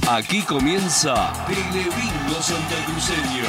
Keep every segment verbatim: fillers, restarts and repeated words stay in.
Aquí comienza Telebingo Santacruceño.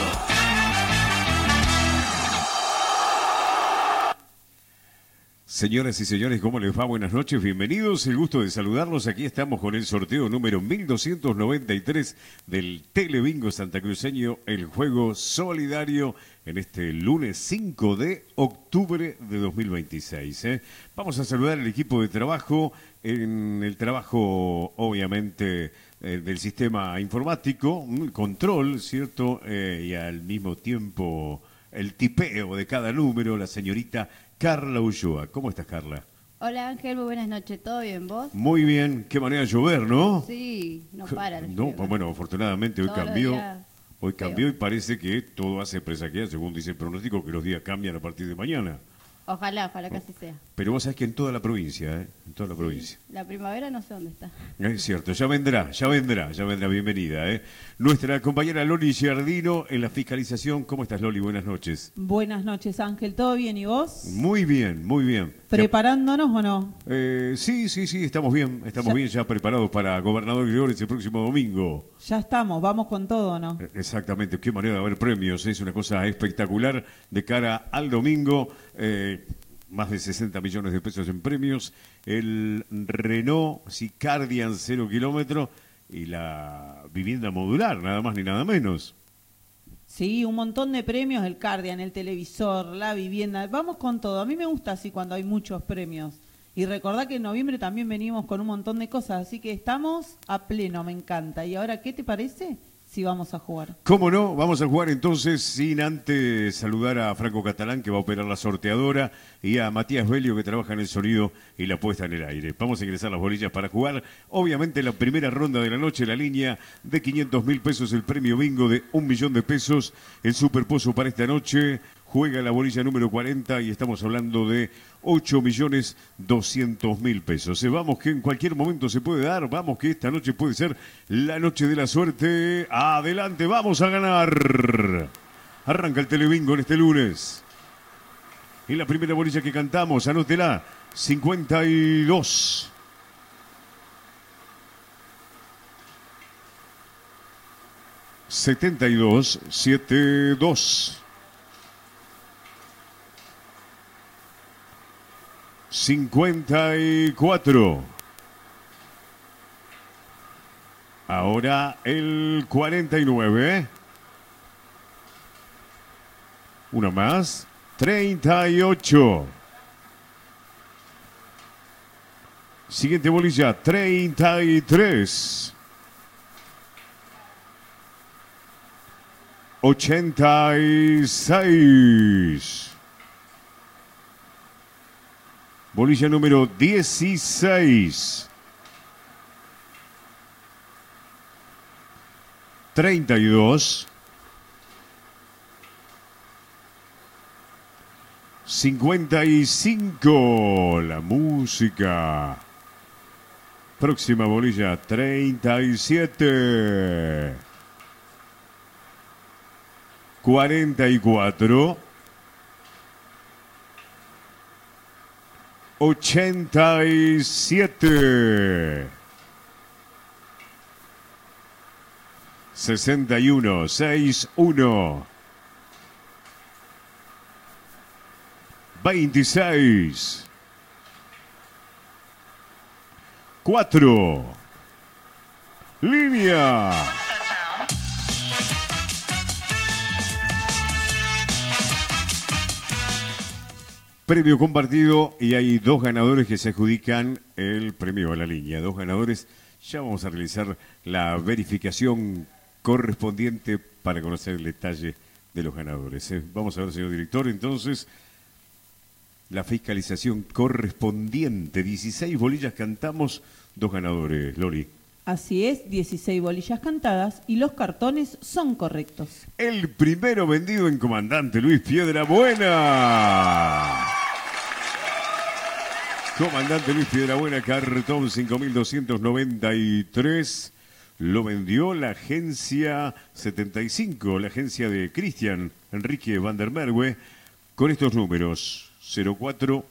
Señoras y señores, ¿cómo les va? Buenas noches, bienvenidos. El gusto de saludarlos. Aquí estamos con el sorteo número mil doscientos noventa y tres del Telebingo Santacruceño, el juego solidario en este lunes cinco de octubre de dos mil veintiséis. ¿eh? Vamos a saludar al equipo de trabajo, en el trabajo, obviamente, eh, del sistema informático, el control, ¿cierto? Eh, y al mismo tiempo el tipeo de cada número, la señorita Carla Ulloa. ¿Cómo estás, Carla? Hola, Ángel, muy buenas noches. ¿Todo bien, vos? Muy bien. Qué manera de llover, ¿no? Sí, no para. No, pues bueno, afortunadamente hoy Todos los cambió. días Hoy feo. cambió y parece que todo hace presagiar, según dice el pronóstico, que los días cambian a partir de mañana. Ojalá, ojalá que así sea. Pero vos sabés que en toda la provincia, ¿eh? En toda la provincia. La primavera no sé dónde está. Es cierto, ya vendrá, ya vendrá, ya vendrá, bienvenida, ¿eh? Nuestra compañera Loli Giardino en la fiscalización. ¿Cómo estás, Loli? Buenas noches. Buenas noches, Ángel. ¿Todo bien y vos? Muy bien, muy bien. ¿Preparándonos o no? Eh, sí, sí, sí, estamos bien, estamos Ya. bien ya preparados para Gobernador Gregores el próximo domingo. Ya estamos, vamos con todo, ¿no? Eh, Exactamente, qué manera de haber premios, es una cosa espectacular de cara al domingo. Eh, más de sesenta millones de pesos en premios, el Renault Sicardian cero kilómetro y la vivienda modular, nada más ni nada menos. Sí, un montón de premios, el Cardian, el televisor, la vivienda. Vamos con todo. A mí me gusta así cuando hay muchos premios. Y recordá que en noviembre también venimos con un montón de cosas, así que estamos a pleno, me encanta. ¿Y ahora qué te parece si vamos a jugar? ¿Cómo no? Vamos a jugar entonces sin antes saludar a Franco Catalán, que va a operar la sorteadora, y a Matías Belio, que trabaja en el sonido y la puesta en el aire. Vamos a ingresar las bolillas para jugar. Obviamente la primera ronda de la noche, la línea de quinientos mil pesos, el premio bingo de un millón de pesos, el superpozo para esta noche. Juega la bolilla número cuarenta y estamos hablando de ocho millones doscientos mil pesos. Eh, vamos que en cualquier momento se puede dar, vamos que esta noche puede ser la noche de la suerte. Adelante, vamos a ganar. Arranca el Telebingo en este lunes. Y la primera bolilla que cantamos, anótela, cincuenta y dos. setenta y dos, setenta y dos. cincuenta y cuatro. Ahora el cuarenta y nueve. Una más. treinta y ocho. Siguiente bolilla. treinta y tres. ochenta y seis. Bolilla número dieciséis. treinta y dos. cincuenta y cinco. La música. Próxima bolilla. treinta y siete. cuarenta y cuatro. ochenta y siete. sesenta y uno. sesenta y uno. veintiséis. cuatro. Línea. Premio compartido y hay dos ganadores que se adjudican el premio a la línea. Dos ganadores. Ya vamos a realizar la verificación correspondiente para conocer el detalle de los ganadores. ¿eh? Vamos a ver, señor director, entonces, la fiscalización correspondiente. dieciséis bolillas cantamos, dos ganadores, Loli. Así es, dieciséis bolillas cantadas y los cartones son correctos. El primero vendido en Comandante Luis Piedrabuena. Comandante Luis Piedrabuena, cartón cinco mil doscientos noventa y tres. Lo vendió la agencia setenta y cinco, la agencia de Cristian Enrique Van der Merwe, con estos números: cero cuatro,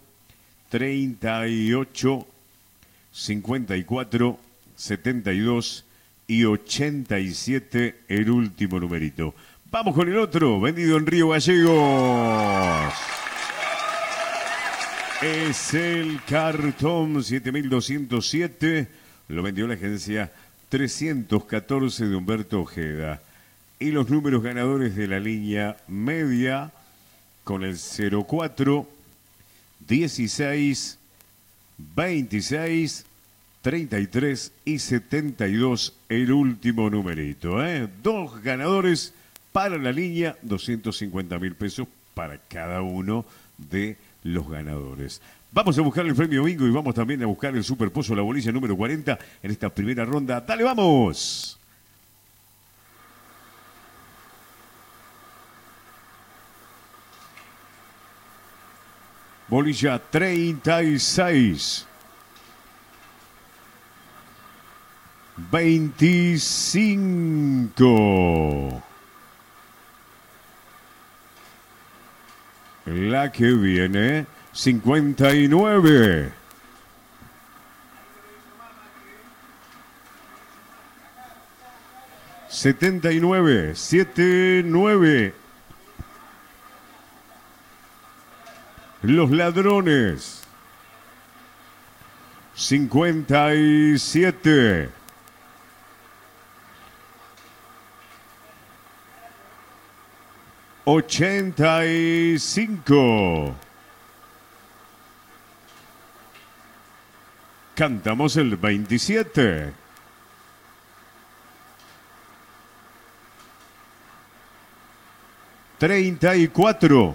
treinta y ocho, cincuenta y cuatro, setenta y dos y ochenta y siete el último numerito. Vamos con el otro, vendido en Río Gallegos. Es el cartón siete mil doscientos siete, lo vendió la agencia trescientos catorce de Humberto Ojeda. Y los números ganadores de la línea media con el cero cuatro, dieciséis, veintiséis, treinta y tres y setenta y dos el último numerito. ¿eh? Dos ganadores para la línea, doscientos cincuenta mil pesos para cada uno de los ganadores. Vamos a buscar el premio bingo y vamos también a buscar el superpozo, la bolilla número cuarenta en esta primera ronda. ¡Dale, vamos! Bolilla treinta y seis. veinticinco. La que viene, cincuenta y nueve. setenta y nueve, setenta y nueve. Los ladrones. cincuenta y siete. ochenta y cinco. Cantamos el veintisiete. treinta y cuatro.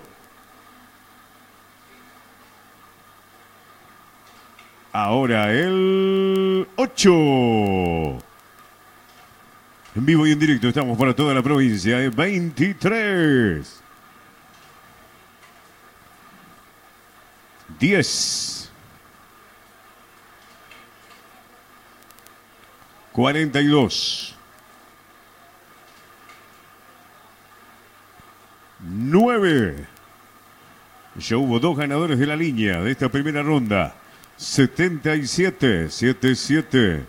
Ahora el ocho. En vivo y en directo estamos para toda la provincia. ¿eh? veintitrés. diez. cuarenta y dos. nueve. Ya hubo dos ganadores de la línea de esta primera ronda. setenta y siete, setenta y siete.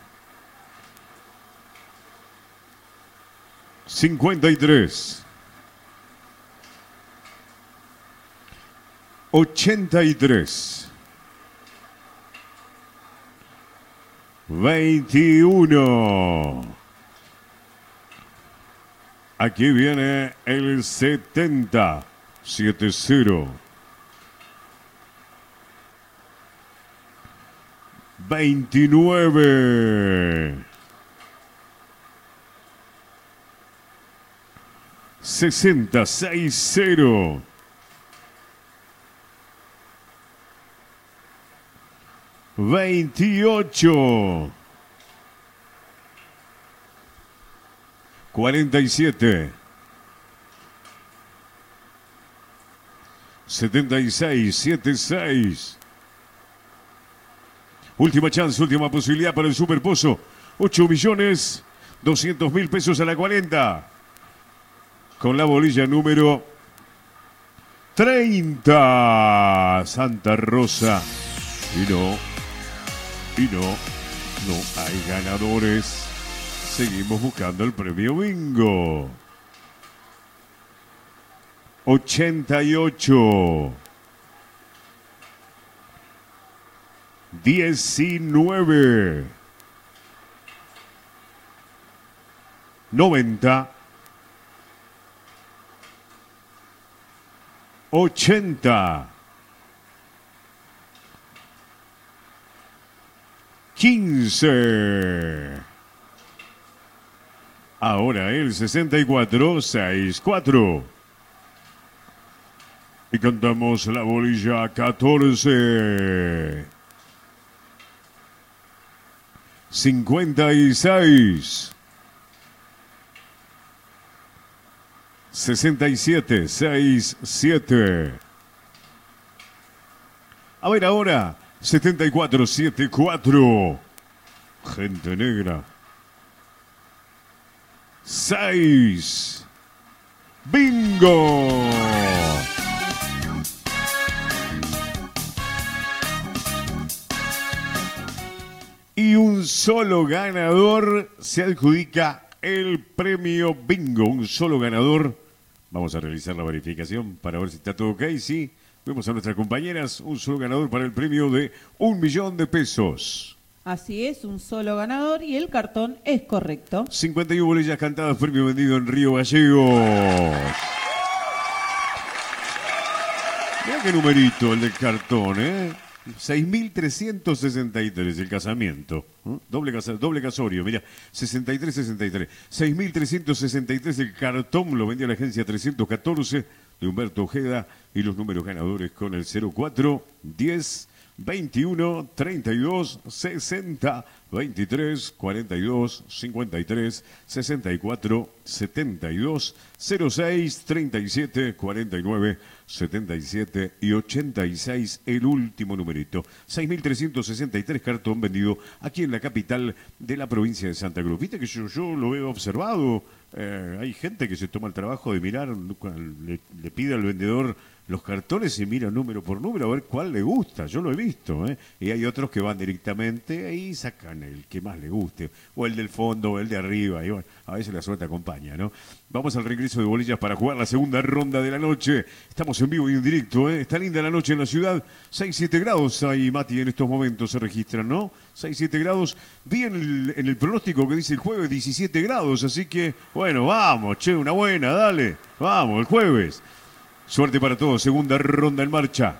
cincuenta y tres. ochenta y tres. veintiuno. Aquí viene el setenta. setenta. veintinueve. sesenta, sesenta. veintiocho. cuarenta y siete. setenta y seis, setenta y seis. Última chance, última posibilidad para el superpozo. ocho millones doscientos mil pesos a la cuarenta. Con la bolilla número treinta. Santa Rosa. Y no, y no, no hay ganadores. Seguimos buscando el premio bingo. ochenta y ocho. diecinueve. noventa. ochenta. quince. Ahora el sesenta y cuatro, sesenta y cuatro. Y cantamos la bolilla catorce. cincuenta y seis. sesenta y siete, sesenta y siete. A ver ahora, setenta y cuatro, setenta y cuatro. Gente negra. seis. ¡Bingo! Y un solo ganador se adjudica el premio bingo. Un solo ganador. Vamos a realizar la verificación para ver si está todo ok. Sí, vemos a nuestras compañeras. Un solo ganador para el premio de un millón de pesos. Así es, un solo ganador y el cartón es correcto. cincuenta y uno bolillas cantadas, premio vendido en Río Gallegos. Mira qué numerito el del cartón, ¿eh? seis mil trescientos sesenta y tres el casamiento. ¿eh? Doble, casa, doble casorio, mira, sesenta y tres sesenta y tres. seis mil trescientos sesenta y tres el cartón, lo vendió la agencia trescientos catorce de Humberto Ojeda y los números ganadores con el cero cuatro, diez, veintiuno, treinta y dos, sesenta, veintitrés, cuarenta y dos, cincuenta y tres, sesenta y cuatro, setenta y dos, cero seis, treinta y siete, cuarenta y nueve, setenta y siete y ochenta y seis, el último numerito. seis mil trescientos sesenta y tres cartón vendido aquí en la capital de la provincia de Santa Cruz. Viste que yo, yo lo he observado, eh, hay gente que se toma el trabajo de mirar, le, le pide al vendedor los cartones y mira número por número a ver cuál le gusta, yo lo he visto, ¿eh? Y hay otros que van directamente y sacan el que más le guste, o el del fondo, o el de arriba, y bueno, a veces la suerte acompaña, ¿no? Vamos al regreso de bolillas para jugar la segunda ronda de la noche. Estamos en vivo y en directo, ¿eh? Está linda la noche en la ciudad, seis, siete grados ahí, Mati, en estos momentos se registran, ¿no? seis, siete grados, vi en el, en el pronóstico que dice el jueves diecisiete grados, así que, bueno, vamos, che, una buena, dale, vamos, el jueves. Suerte para todos, segunda ronda en marcha.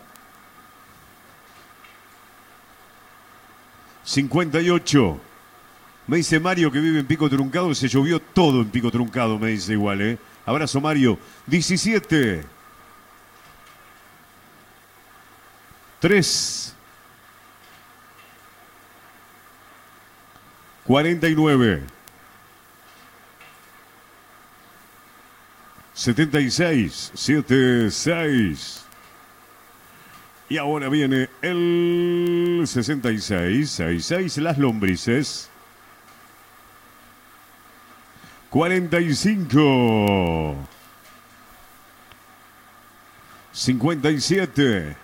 cincuenta y ocho. Me dice Mario que vive en Pico Truncado, se llovió todo en Pico Truncado, me dice igual, ¿eh? Abrazo, Mario. diecisiete. tres. cuarenta y nueve. setenta y seis, setenta y seis. Y ahora viene el sesenta y seis, sesenta y seis, las lombrices. cuarenta y cinco. cincuenta y siete.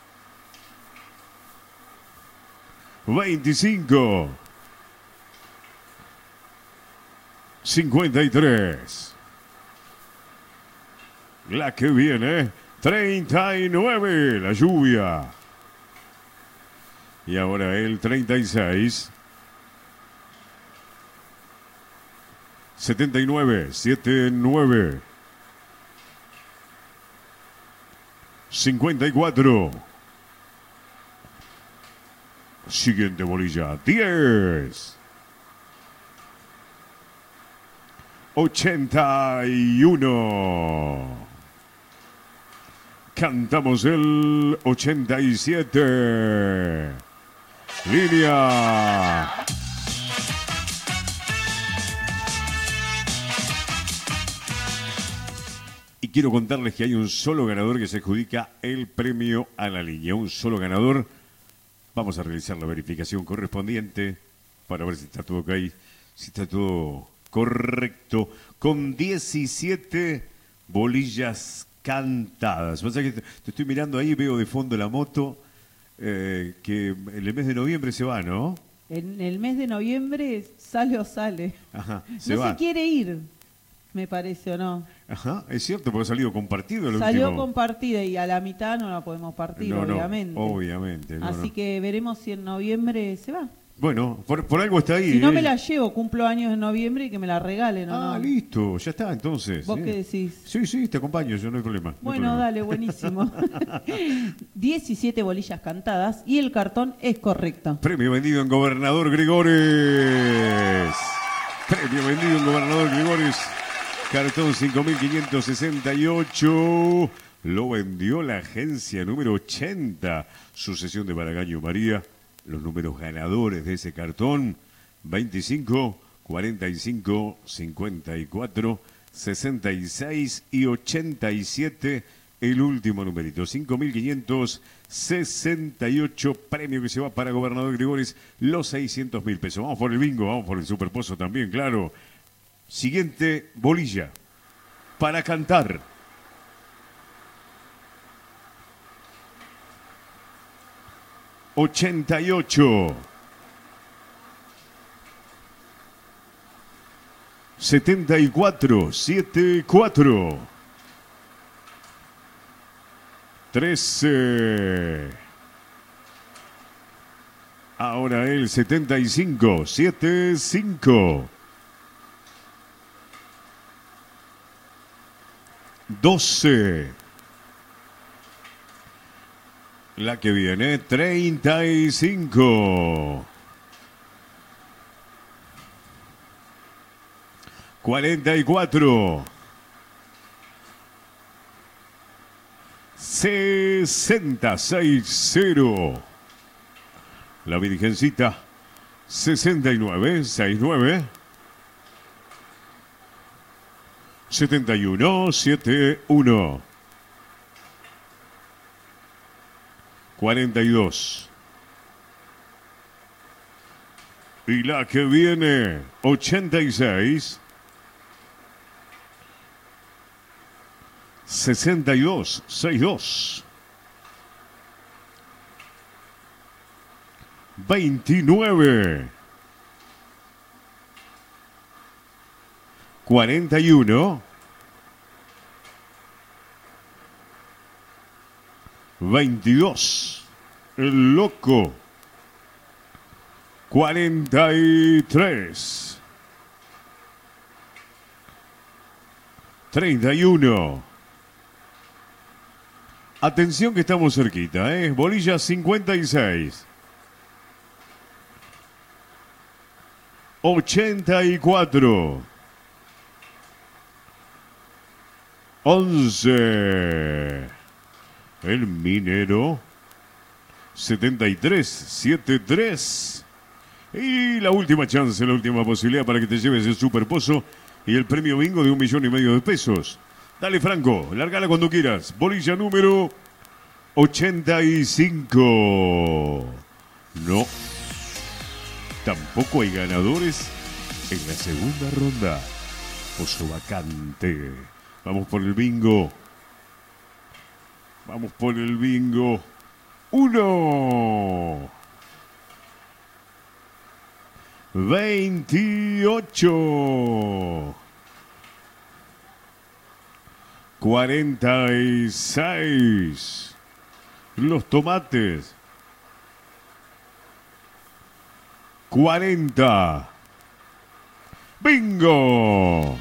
veinticinco. cincuenta y tres. La que viene, treinta y nueve, la lluvia. Y ahora el treinta y seis. setenta y nueve, setenta y nueve. cincuenta y cuatro. Siguiente bolilla, diez. ochenta y uno. Cantamos el ochenta y siete. Línea. Y quiero contarles que hay un solo ganador que se adjudica el premio a la línea. Un solo ganador. Vamos a realizar la verificación correspondiente para ver si está todo ok, si está todo correcto. Con diecisiete bolillas cantadas. O sea que te, te estoy mirando ahí, veo de fondo la moto, eh, que en el mes de noviembre se va, ¿no? En el mes de noviembre sale o sale. Ajá, se no va. se quiere ir, me parece, ¿o no? Ajá, es cierto, porque ha salido compartido el Salió último. compartida y a la mitad no la podemos partir, No, no, obviamente. obviamente. No, Así no. que veremos si en noviembre se va. Bueno, por, por algo está ahí. Si no ¿eh? me la llevo, cumplo años en noviembre y que me la regalen, ¿o Ah, no? listo, ya está entonces. ¿Vos ¿eh? qué decís? Sí, sí, te acompaño, yo no hay problema. no hay Bueno, problema. dale, buenísimo. diecisiete bolillas cantadas y el cartón es correcto. Premio vendido en Gobernador Gregores. Premio vendido en Gobernador Gregores. Cartón cinco mil quinientos sesenta y ocho. Lo vendió la agencia número ochenta. Sucesión de Baragaño María. Los números ganadores de ese cartón: veinticinco, cuarenta y cinco, cincuenta y cuatro, sesenta y seis y ochenta y siete. El último numerito, cinco mil quinientos sesenta y ocho, premio que se va para Gobernador Gregores, los seiscientos mil pesos. Vamos por el bingo, vamos por el superpozo también, claro. Siguiente bolilla, para cantar. ochenta y ocho. setenta y cuatro, setenta y cuatro. trece. Ahora el setenta y cinco, setenta y cinco. doce. La que viene, treinta y cinco. cuarenta y cuatro. sesenta, sesenta. La Virgencita, sesenta y nueve, sesenta y nueve. setenta y uno, setenta y uno. cuarenta y dos. Y la que viene, ochenta y seis. sesenta y dos, sesenta y dos. veintinueve. cuarenta y uno. veintidós. El loco. cuarenta y tres. treinta y uno. Atención que estamos cerquita, ¿eh? Bolilla cincuenta y seis. ochenta y cuatro. once. El minero. setenta y tres. setenta y tres. Y la última chance, la última posibilidad para que te lleves el superpozo y el premio bingo de un millón y medio de pesos. Dale, Franco, largala cuando quieras. Bolilla número ochenta y cinco. No. Tampoco hay ganadores en la segunda ronda. Pozo vacante. Vamos por el bingo. Vamos por el bingo. Uno. Veintiocho. cuarenta y seis. Los tomates. cuarenta. ¡Bingo!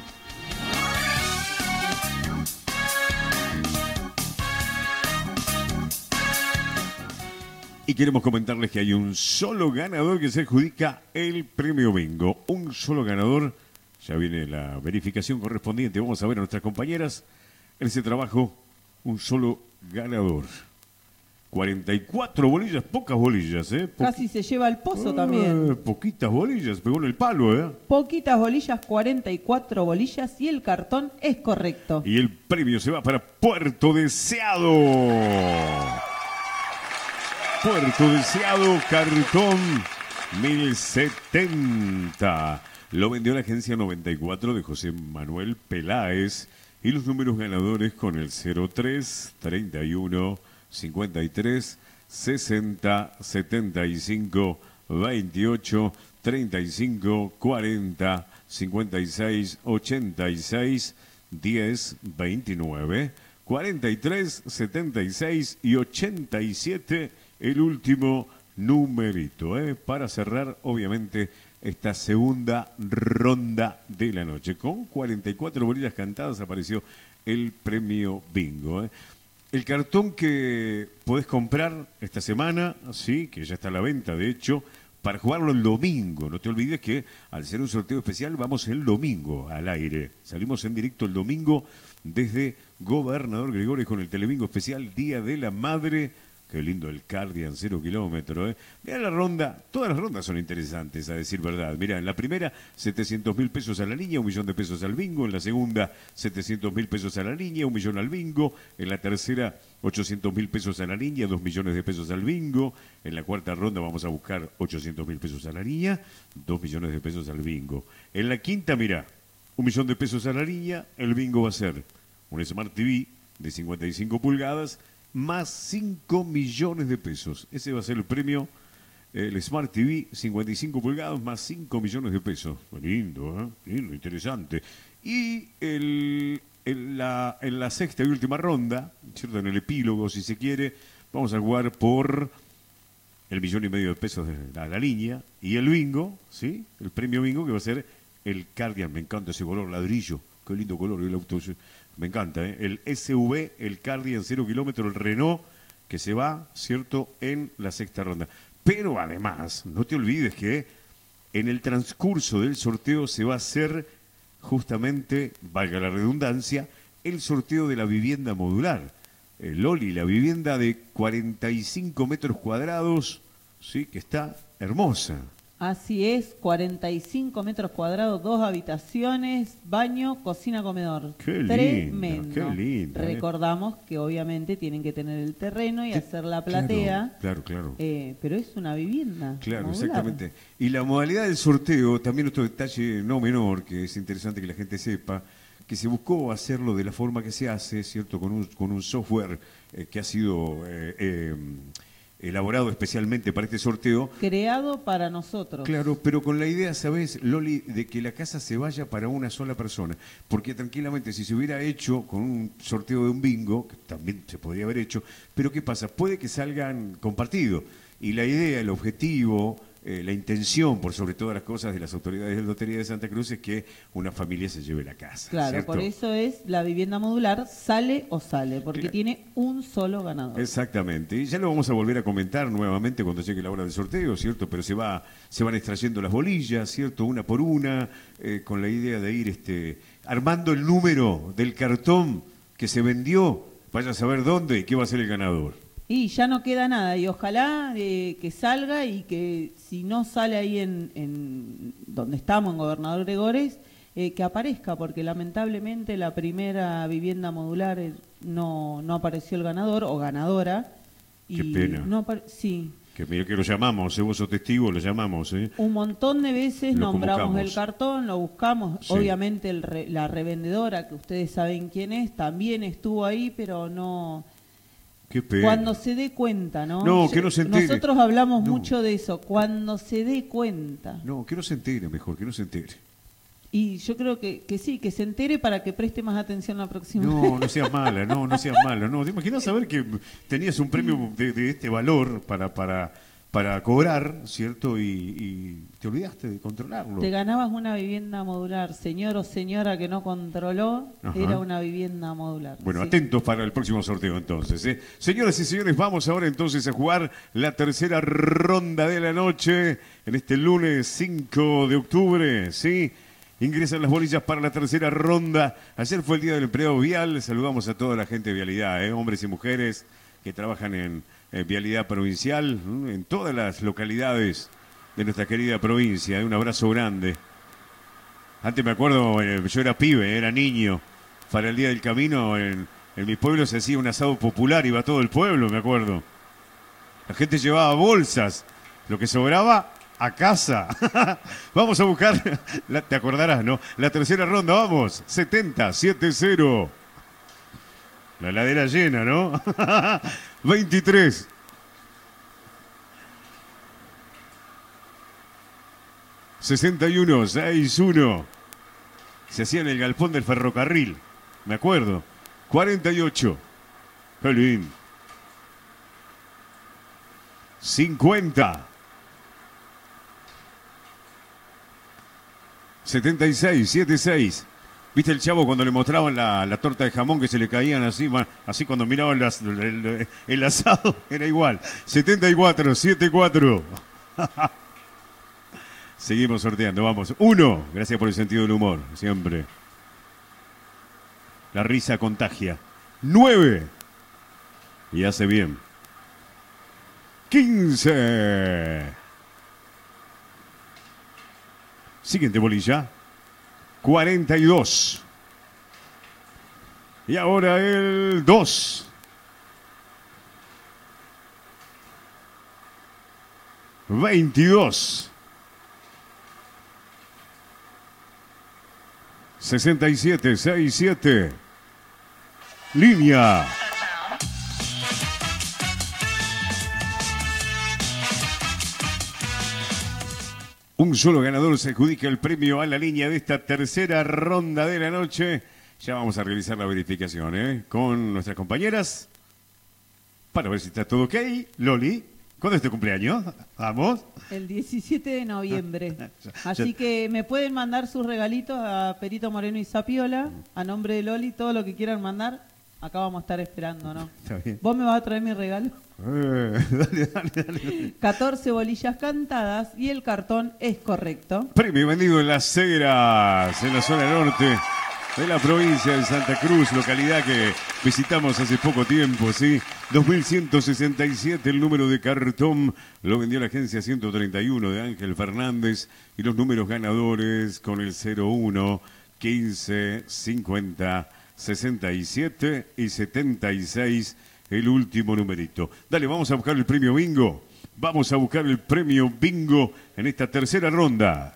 Y queremos comentarles que hay un solo ganador que se adjudica el premio bingo. Un solo ganador. Ya viene la verificación correspondiente. Vamos a ver a nuestras compañeras. En ese trabajo, un solo ganador. cuarenta y cuatro bolillas, pocas bolillas, ¿eh? Po Casi se lleva el pozo eh, también. Poquitas bolillas, pegó en el palo, ¿eh? Poquitas bolillas, cuarenta y cuatro bolillas y el cartón es correcto. Y el premio se va para Puerto Deseado. Puerto Deseado, cartón mil setenta. Lo vendió la agencia noventa y cuatro de José Manuel Peláez. Y los números ganadores con el cero tres, treinta y uno, cincuenta y tres, sesenta, setenta y cinco, veintiocho, treinta y cinco, cuarenta, cincuenta y seis, ochenta y seis, diez, veintinueve, cuarenta y tres, setenta y seis y ochenta y siete, el último numerito, ¿eh? Para cerrar, obviamente, esta segunda ronda de la noche. Con cuarenta y cuatro bolillas cantadas apareció el premio bingo, ¿eh? El cartón que podés comprar esta semana, sí, que ya está a la venta, de hecho, para jugarlo el domingo. No te olvides que al ser un sorteo especial vamos el domingo al aire. Salimos en directo el domingo desde Gobernador Gregores con el Telebingo especial Día de la Madre. Qué lindo el Cardian, cero kilómetro, ¿eh? Mirá la ronda, todas las rondas son interesantes, a decir verdad. Mirá, en la primera, setecientos mil pesos a la línea, un millón de pesos al bingo. En la segunda, setecientos mil pesos a la línea, un millón al bingo. En la tercera, ochocientos mil pesos a la línea, dos millones de pesos al bingo. En la cuarta ronda vamos a buscar ochocientos mil pesos a la línea, dos millones de pesos al bingo. En la quinta, mirá, un millón de pesos a la línea, el bingo va a ser un Smart T V de cincuenta y cinco pulgadas, más cinco millones de pesos. Ese va a ser el premio el Smart T V cincuenta y cinco pulgadas más cinco millones de pesos. Lindo, ¿eh? Lindo, interesante. Y el, el, la, en la sexta y última ronda, ¿cierto? En el epílogo, si se quiere, vamos a jugar por el millón y medio de pesos de la, la línea y el bingo, ¿sí? El premio bingo que va a ser el Cardian. Me encanta ese color, ladrillo. Qué lindo color el auto. Me encanta, ¿eh? El S U V, el Cardian cero kilómetro, el Renault, que se va, ¿cierto?, en la sexta ronda. Pero además, no te olvides que en el transcurso del sorteo se va a hacer justamente, valga la redundancia, el sorteo de la vivienda modular. El Loli, la vivienda de cuarenta y cinco metros cuadrados, sí, que está hermosa. Así es, cuarenta y cinco metros cuadrados, dos habitaciones, baño, cocina, comedor. Qué lindo, Tremendo. qué lindo, ¿eh? Recordamos que obviamente tienen que tener el terreno y Te- hacer la platea. Claro, claro. claro. Eh, pero es una vivienda. Claro, modular. exactamente. Y la modalidad del sorteo, también otro detalle no menor, que es interesante que la gente sepa, que se buscó hacerlo de la forma que se hace, ¿cierto? Con un, con un software eh, que ha sido eh, eh, elaborado especialmente para este sorteo. Creado para nosotros. Claro, pero con la idea, ¿sabes, Loli, de que la casa se vaya para una sola persona? Porque tranquilamente, si se hubiera hecho con un sorteo de un bingo, que también se podría haber hecho, pero ¿qué pasa? Puede que salgan compartidos. Y la idea, el objetivo, eh, la intención, por sobre todas las cosas, de las autoridades de Lotería de Santa Cruz es que una familia se lleve la casa. Claro, ¿cierto? por eso es la vivienda modular, sale o sale, porque Claro. tiene un solo ganador. Exactamente, y ya lo vamos a volver a comentar nuevamente cuando llegue la hora del sorteo, ¿cierto? Pero se va, se van extrayendo las bolillas, ¿cierto? Una por una, eh, con la idea de ir este, armando el número del cartón que se vendió, vaya a saber dónde y qué va a ser el ganador. Y ya no queda nada, y ojalá eh, que salga y que si no sale ahí en, en donde estamos, en Gobernador Gregores, eh, que aparezca, porque lamentablemente la primera vivienda modular eh, no, no apareció el ganador o ganadora. Qué y pena. No apare- sí, Que mira que lo llamamos, ¿eh? Vos sos testigo, lo llamamos, ¿eh? un montón de veces Lo nombramos convocamos. el cartón, lo buscamos. Sí. Obviamente el re- la revendedora, que ustedes saben quién es, también estuvo ahí, pero no... Qué pena. Cuando se dé cuenta, ¿no? No, que no se entere. Nosotros hablamos No. mucho de eso, cuando se dé cuenta. No, que no se entere mejor, que no se entere. Y yo creo que, que sí, que se entere para que preste más atención la próxima vez. No, no seas mala, no, no seas mala. No, ¿te imaginas saber que tenías un premio de, de este valor para, para, para cobrar, ¿cierto? Y, y te olvidaste de controlarlo. Te ganabas una vivienda modular, señor o señora que no controló, Ajá. era una vivienda modular. Bueno, Sí. atentos para el próximo sorteo entonces. ¿eh? Señoras y señores, vamos ahora entonces a jugar la tercera ronda de la noche en este lunes cinco de octubre, ¿sí? Ingresan las bolillas para la tercera ronda. Ayer fue el Día del Empleado Vial. Saludamos a toda la gente de Vialidad, ¿eh? Hombres y mujeres que trabajan en, en Vialidad Provincial, ¿no? En todas las localidades de nuestra querida provincia. ¿eh? Un abrazo grande. Antes me acuerdo, eh, yo era pibe, era niño. Para el Día del Camino, en, en mi pueblo se hacía un asado popular, iba todo el pueblo, me acuerdo. La gente llevaba bolsas, lo que sobraba a casa. Vamos a buscar, la- te acordarás, ¿no? La tercera ronda, vamos, setenta, siete cero. La heladera llena, ¿no? veintitrés. sesenta y uno, sesenta y uno. Se hacía en el galpón del ferrocarril, me acuerdo. cuarenta y ocho. Qué lindo. cincuenta. setenta y seis, setenta y seis. ¿Viste el chavo cuando le mostraban la, la torta de jamón que se le caían así? ma- Así cuando miraban las- el, el- el asado, era igual. setenta y cuatro, setenta y cuatro. Seguimos sorteando, vamos. Uno, gracias por el sentido del humor, siempre. La risa contagia. Nueve. Y hace bien. Quince. Siguiente bolilla. Cuarenta y dos. Y ahora el dos. Veintidós. sesenta y siete, sesenta y siete. Línea. solo ganador se adjudica el premio a la línea de esta tercera ronda de la noche. Ya vamos a realizar la verificación, ¿eh? Con nuestras compañeras para ver si está todo ok. Loli, ¿cuándo es tu cumpleaños? Vamos. El diecisiete de noviembre. Ya- Así ya- que me pueden mandar sus regalitos a Perito Moreno y Zapiola, a nombre de Loli, todo lo que quieran mandar. Acá vamos a estar esperando, ¿no? Está bien. ¿Vos me vas a traer mi regalo? Eh, dale, dale, dale. catorce bolillas cantadas y el cartón es correcto. Premio vendido en Las Heras, en la zona norte de la provincia de Santa Cruz, localidad que visitamos hace poco tiempo, ¿sí? dos mil ciento sesenta y siete el número de cartón, lo vendió la agencia ciento treinta y uno de Ángel Fernández, y los números ganadores con el cero uno, quince, cincuenta, sesenta y siete y setenta y seis, el último numerito. Dale, vamos a buscar el premio bingo. Vamos a buscar el premio bingo en esta tercera ronda.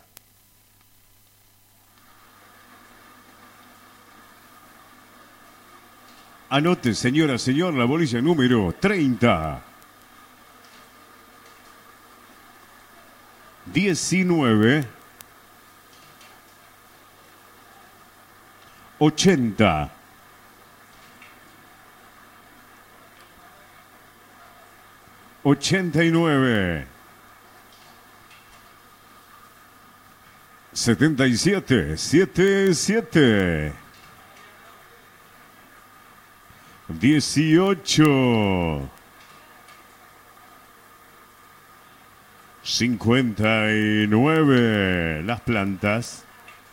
Anote, señora, señor, la bolilla número treinta. diecinueve. ochenta. ochenta y nueve. setenta y siete. setenta y siete. dieciocho. cincuenta y nueve. Las plantas.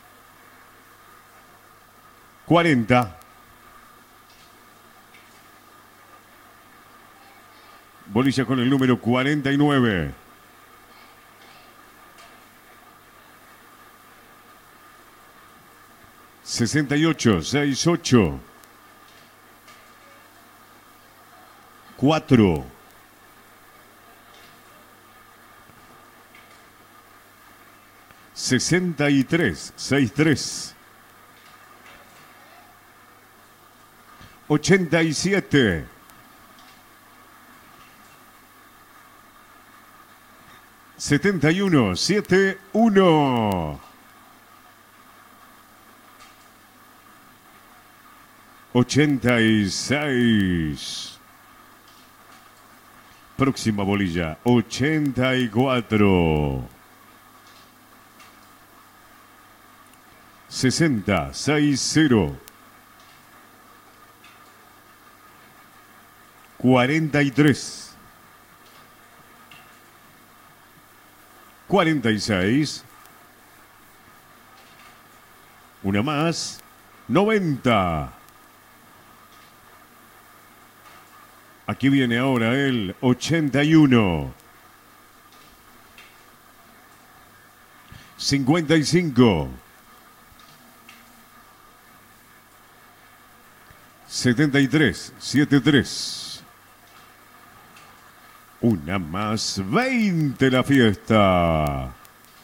cuarenta. Bolilla con el número cuarenta y nueve. sesenta y ocho, sesenta y ocho. cuatro. sesenta y tres, sesenta y tres. ochenta y siete. setenta y uno, setenta y uno. ochenta y seis. Próxima bolilla, ochenta y cuatro. sesenta, sesenta. cuarenta y tres. cuarenta y seis. Una más. noventa. Aquí viene ahora el ochenta y uno. cincuenta y cinco. setenta y tres. setenta y tres. Una más, veinte la fiesta.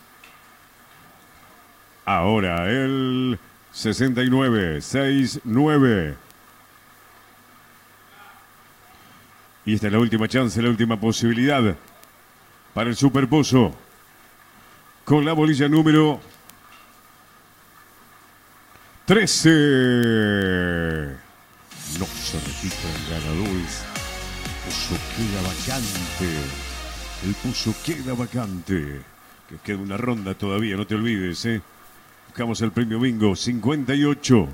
Ahora el sesenta y nueve, sesenta y nueve. Y esta es la última chance, la última posibilidad para el Superpozo. Con la bolilla número trece. No se repiten ganadores. El pozo queda vacante. El pozo queda vacante. Que queda una ronda todavía, no te olvides, ¿eh? Buscamos el premio bingo. cincuenta y ocho.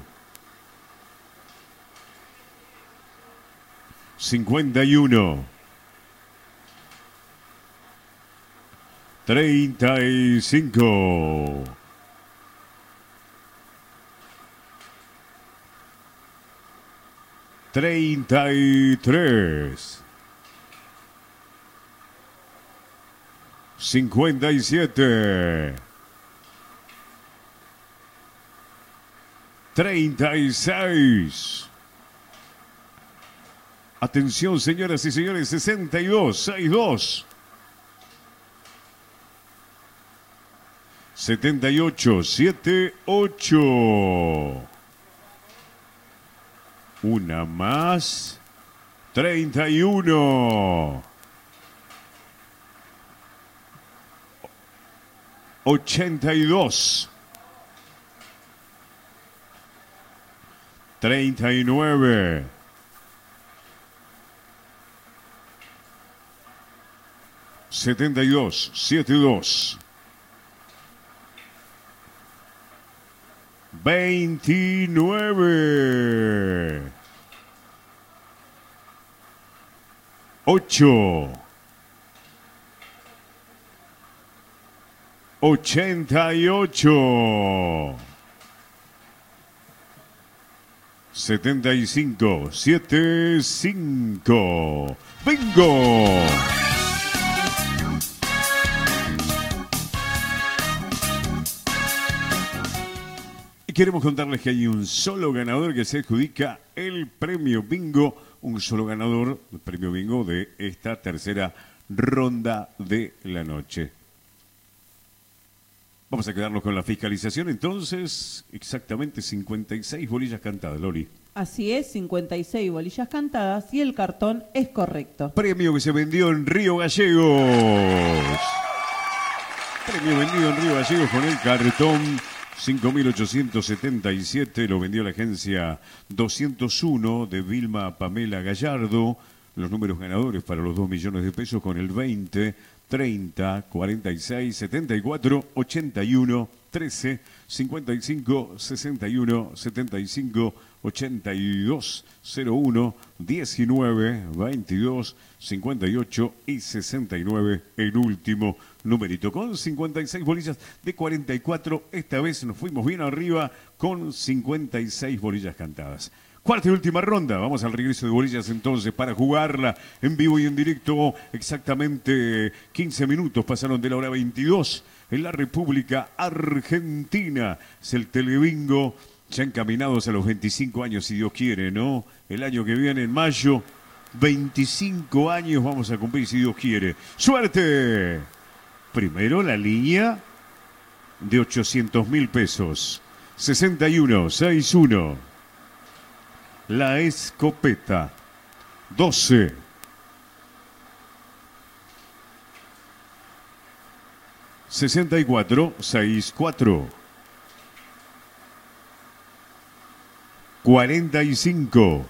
cincuenta y uno. treinta y cinco. treinta y tres. cincuenta y siete. treinta y seis. Atención, señoras y señores, sesenta y dos, sesenta y dos. setenta y ocho, setenta y ocho. Una más. treinta y uno. ochenta y dos, treinta y nueve, setenta y dos, setenta y dos, veintinueve, ocho, ochenta y ocho, setenta y cinco, setenta y cinco. ¡Bingo! Y queremos contarles que hay un solo ganador que se adjudica el premio Bingo, un solo ganador del premio Bingo de esta tercera ronda de la noche. Vamos a quedarnos con la fiscalización, entonces, exactamente cincuenta y seis bolillas cantadas, Loli. Así es, cincuenta y seis bolillas cantadas y el cartón es correcto. Premio que se vendió en Río Gallegos. Premio vendido en Río Gallegos con el cartón cinco mil ochocientos setenta y siete, lo vendió la agencia doscientos uno de Vilma Pamela Gallardo. Los números ganadores para los dos millones de pesos con el veinte, treinta, cuarenta y seis, setenta y cuatro, ochenta y uno, trece, cincuenta y cinco, sesenta y uno, setenta y cinco, ochenta y dos, cero uno, diecinueve, veintidós, cincuenta y ocho y sesenta y nueve, el último numerito. Con cincuenta y seis bolillas de cuarenta y cuatro, esta vez nos fuimos bien arriba con cincuenta y seis bolillas cantadas. Cuarta y última ronda, vamos al regreso de bolillas entonces para jugarla en vivo y en directo. Exactamente quince minutos pasaron de la hora veintidós en la República Argentina. Es el Telebingo, ya encaminados a los veinticinco años si Dios quiere, ¿no? El año que viene, en mayo, veinticinco años vamos a cumplir si Dios quiere. ¡Suerte! Primero la línea de ochocientos mil pesos. sesenta y uno, sesenta y uno. La escopeta, doce. sesenta y cuatro, sesenta y cuatro. cuarenta y cinco.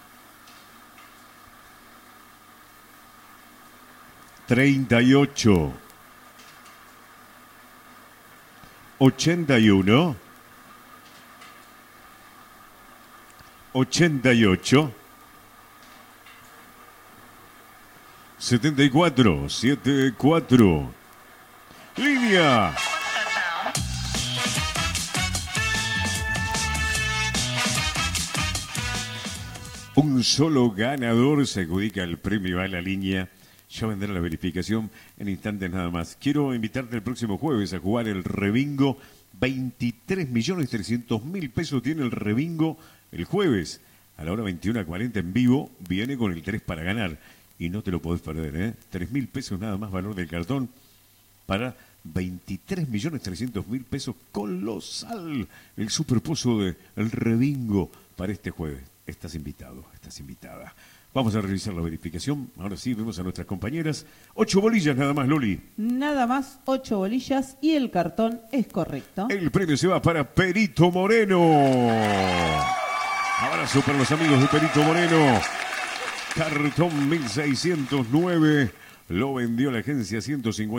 treinta y ocho. ochenta y uno. ochenta y ocho, setenta y cuatro, setenta y cuatro, línea. Un solo ganador se adjudica el premio a la línea. Ya vendrá la verificación en instantes nada más. Quiero invitarte el próximo jueves a jugar el Rebingo. veintitrés millones trescientos mil pesos tiene el Rebingo. El jueves, a la hora veintiuno cuarenta en vivo, viene con el tres para ganar. Y no te lo podés perder, ¿eh? tres mil pesos nada más valor del cartón para veintitrés millones trescientos mil pesos. Colosal el superpozo de el Rebingo para este jueves. Estás invitado, estás invitada. Vamos a revisar la verificación. Ahora sí, vemos a nuestras compañeras. Ocho bolillas nada más, Loli. Nada más, ocho bolillas y el cartón es correcto. El premio se va para Perito Moreno. Abrazo para los amigos de Perito Moreno. Cartón mil seiscientos nueve. Lo vendió la agencia ciento cincuenta.